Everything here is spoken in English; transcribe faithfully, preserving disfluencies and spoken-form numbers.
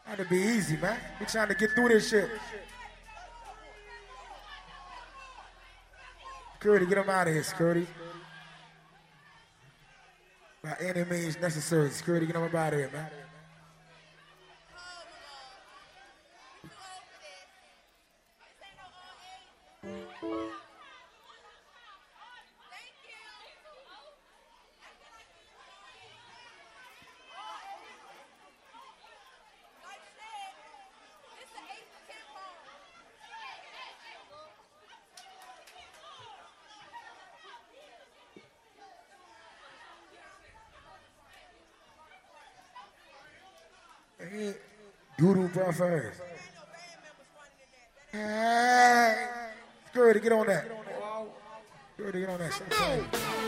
Trying to be easy, man. We trying to get through this shit. Security, get him out of here, security. By any means necessary. Security, get him up out of here, man. Doodoo buffers. Hey, security, get on that. Security, get on that.